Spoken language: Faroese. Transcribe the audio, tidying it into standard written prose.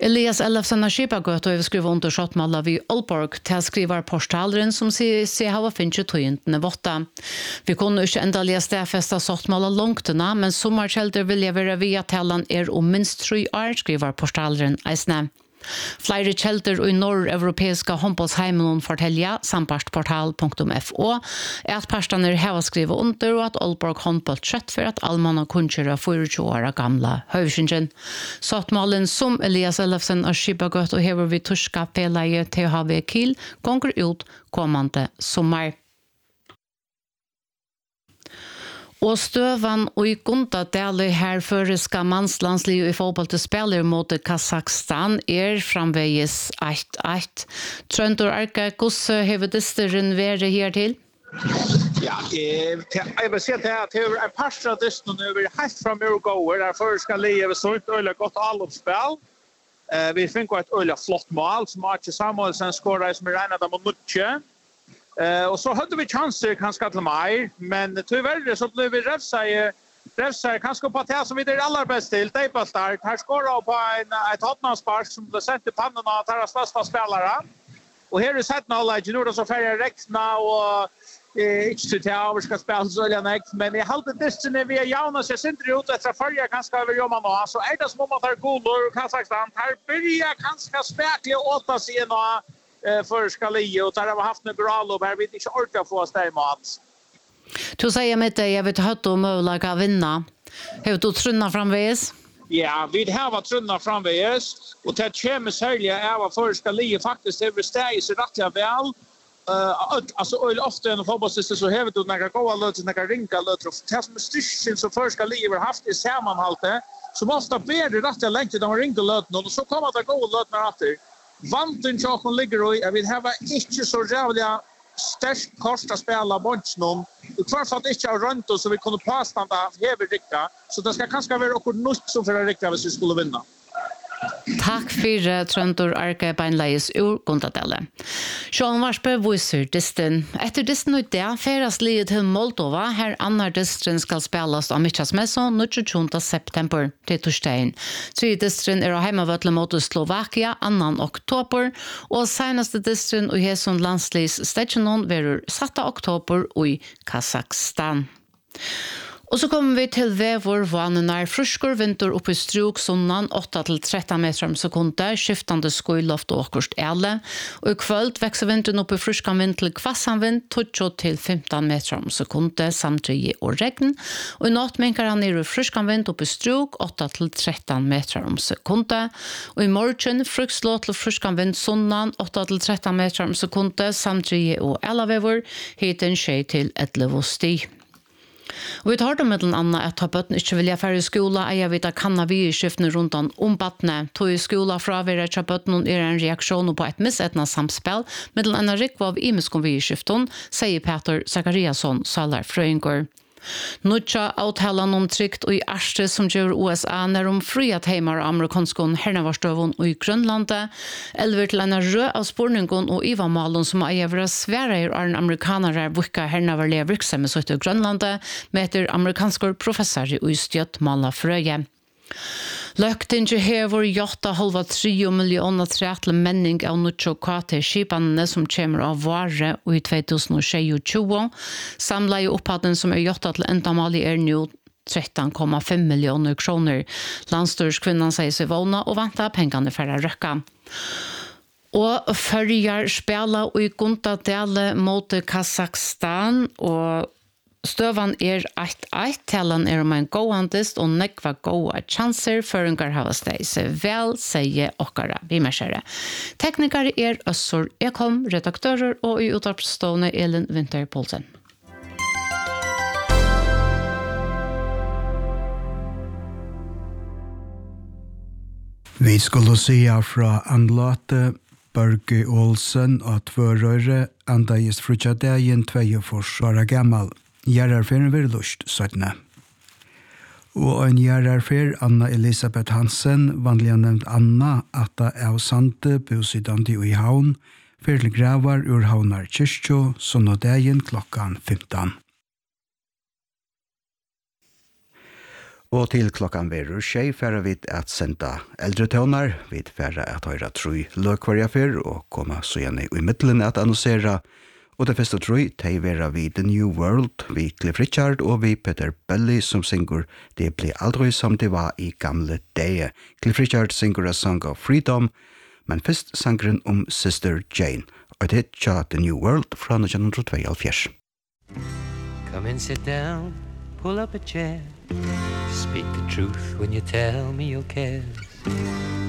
Elias Ellefsen av Skipagøt og skriver under Schottmalla vid Aalborg til skriver portaleren som sier seg hava finnet tøyentene votta. Vi kunne ikke endelig stedfeste Schottmalla langtene, men sommerkjelder vil jeg være via talen minst 3 år, skriver portaleren eisne. Flere kjelder i nord-europeiske håndbollsheimen forteller sambartportal.fo at partene har skrevet under og at Aalborg håndboll kjøtt for at allmann og kunnkjører 24 år gamle høyskingen. Sattmalen som Elias Ellefsen av Skipagøt og hever vi torska peleie til å ha ved Kiel gonger ut kommende sommer. Og støvan og i Gundadali her føreska mannslandsliv i fotball til spiller mot Kazakstan framvegis 1-1. Trøndur Arka, hvordan hever disteren vært her til? Ja, jeg vil si at det er en par av disteren over helt fra Murgåer, der føreska livet så et øyelig godt alloppspill. Vi finner et øyelig flott mål, som Archie Samuelsen skåret som regnet av Nutje. Och så hade vi chanser kanske till mig, men tyvärr så blev vi rävsar kanske på det som vi är allra bäst till. Det är på start. Här skårar på ett Tottenham-spark som blev sett i pannan av deras första spelare. Och här är sett några nu då så färger räkna och inte till att vi ska spela så eller men jag hade det vi är jauna så syns det ut att följa kanske över jobba nå så är det som om att det går Kazakstan här börjar kanske spela åt sig nå för skalie och där har haft några grall och här vet inte orka få oss där mat. Du säger med det jag vet hört om möjliga vinna. Har du trunna framväs? Ja, vi har trunna framväs och det kommer sälja är för skalie faktiskt det steg så rätt väl. Alltså ofta en fotbollsspelare så har du några goda löter, några ringa löter och det som styrken så för skalie har haft i sammanhållet som ofta ber det rätt länge de ringa löter och så kommer det goda löter efter. Vanten tjocken ligger i, jag vill ha inte så jävla störst kost att spela bonchnom. Och kvar för att inte ha runt oss så vi kunde påstånda hever rikta. Så det ska kanske vara något nytt som för att rikta hvis vi skulle vinna. Takk for Trøndur Arke Beinleis ur Gundadale. Sjån Varsbø viser disten. Etter disten ut det, feras livet til Moldova, her annar disten skal spilles av Mittjasmesso 29. september til torsdagen. 3 disten av heimavøtle mot Slovakia 2. oktober, og senaste disten i Hesun landslis stedjonon verur 7. oktober i Kazakstan. Og så kommer vi til vevor vanenar fruskor vinter oppe i struk sonnan 8-13 meter om sekundet, skiftande skoiloft og akkurst ele. Og i kvöld vekser vinteren oppe i fruskan vind til kvassan vind 12-15 meter om sekundet, samtidig og regn. Og i natt minkar han nere i fruskan vind oppe i struk 8-13 meter om sekundet. Og i morgen frukslå til fruskan vind sonnan 8-13 meter om sekundet, samtidig og ele vevor, hiten 6-11 stig. Og vi tar det med den andre at bøtten ikke vil færre i skola, jeg vet at kan vi i skiftene rundt om bøttene. Tog i skola fra vi retter bøtten en reaksjon på et misetna samspill, med den ene rikvav i miskom vi i skiften, sier Peter Zakariasson, Salar Frøyngård. Nutja avtalan om trygt og i Ærste som gjør USA når friat heimar av amerikanskon hernavarstøvun og i Grønlandet, elver til en rød av spurningon og ivamalen som eier være svære av en amerikanere vukka hernavarlige virksomhet i Grønlandet, med etter amerikanskor professor i Stjøtt Mala Frøye. Løktinge hever 8,3 millioner til menning av Nutjo KT-skipene som kommer av vare i 2022. Samlet i opphatten som 8 til endamal nå 13,5 millioner kroner. Landstyrskvinnan sier seg vågna og venter pengene for å røkke. Og førjer spiller i Gundadale mot Kazakstan og støvan 1-1, talen om en gåandist og nekva gåa chanser føringar hava steg seg vel, sier okkara bimersere. Teknikere Øssur Ekholm, redaktører og i utdragsstående Elin Winter-Polsen. Vi skulle se fra anlate Børge Olsen og tvørøre enda just frutja dagen 2 år gammal. Gjerarferien vil lust, søttene. Og en gjerarfer, Anna Elisabeth Hansen, vanlig nevnt Anna, at det er sante, bosidande i havn, fyrir gravar ur havnar kyrkjo, sunnodagen klokkan 15. Og til klokkan verur skjei færa vid at senda eldre tøvnar, vid færa at høyra troi løkvarja fyr og koma så gjerne i middelen at annonsera. Og det første troi, tei vera vid The New World, vid Cliff Richard og vid Peter Belly som synger Det blir aldri som det var i gamle dager. Cliff Richard synger A Song of Freedom, men først sangren om Sister Jane. Og det er The New World fra 1972. Come and sit down, pull up a chair. Speak the truth when you tell me your cares.